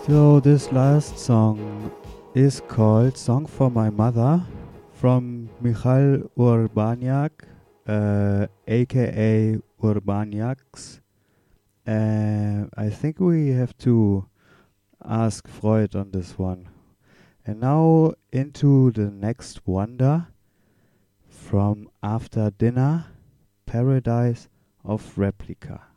So this last song is called Song for My Mother from Michal Urbaniak, aka Urbaniaks. I think we have to ask Freud on this one. And now into the next wonder from After Dinner, Paradise of Replica.